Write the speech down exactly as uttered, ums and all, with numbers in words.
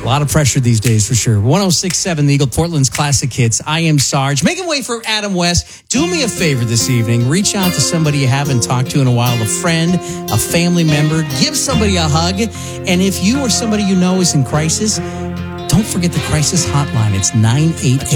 A lot of pressure these days for sure. one oh six point seven, the Eagle, Portland's classic hits. I am Sarge. Making way for Adam West. Do me a favor this evening. Reach out to somebody you haven't talked to in a while, a friend, a family member. Give somebody a hug. And if you or somebody you know is in crisis, don't forget the crisis hotline. It's nine eight eight.